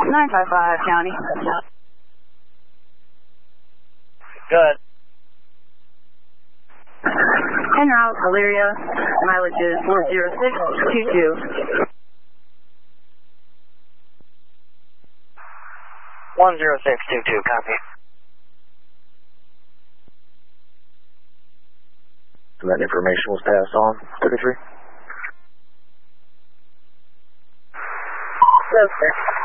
955 County. Good. En route, Valeria, mileage is 10622. 10622, copy. So that information was passed on, 33? Yes, sir.